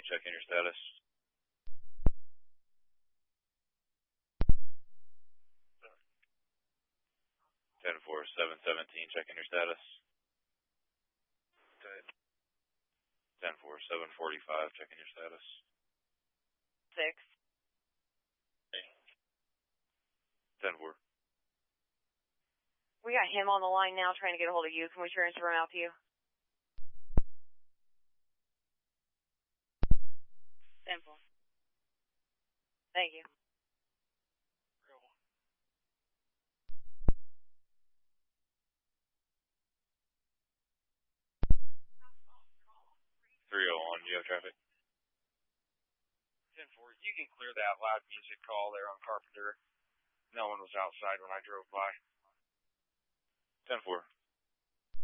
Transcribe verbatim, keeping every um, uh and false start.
checking your status. ten four, seven seventeen, checking your status. ten four, seven forty-five, checking your status. six. ten four. We got him on the line now trying to get a hold of you. Can we transfer him out to you? Simple. Thank you. three oh one, do you have traffic? ten four, you can clear that loud music call there on Carpenter. No one was outside when I drove by. ten four.